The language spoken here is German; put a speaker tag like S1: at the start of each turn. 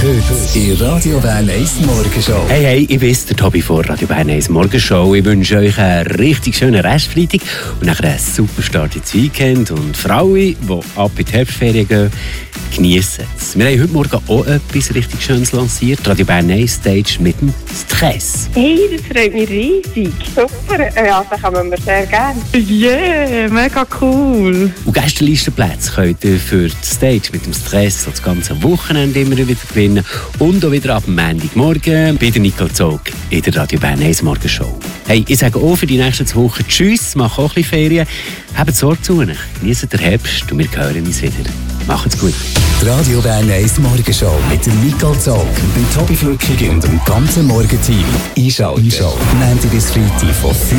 S1: Heute in Radio Bern 1 Morgenshow.
S2: Hey, ich bin der Tobi von Radio Bern 1 Morgenshow. Ich wünsche euch einen richtig schönen Restfreitag und nachher einen super Start ins Weekend. Und für alle, die ab in die Herbstferien gehen, geniessen es. Wir haben heute Morgen auch etwas richtig Schönes lanciert. Radio Bern 1 Stage mit dem Stress.
S3: Hey, das freut mich riesig. Super, ja, das kommen wir sehr gerne. Yeah, mega cool.
S2: Und Gästelistenplätze könnt ihr für die Stage mit dem Stress das ganze Wochenende immer wieder gewinnen. Und auch wieder ab dem Montagmorgen bei der Nicole Zog in der Radio Bern 1 Morgenshow. Hey, ich sage auch für die nächsten 2 Wochen Tschüss, mache auch ein bisschen Ferien. Habt Sorge zu euch, genießt den Herbst und wir hören uns wieder. Macht's gut.
S1: Die Radio Bern 1 Morgenshow mit dem Nicole Zog, dem Tobi Flückig und dem ganzen Morgenteam. Einschalten. Montag bis Freitag von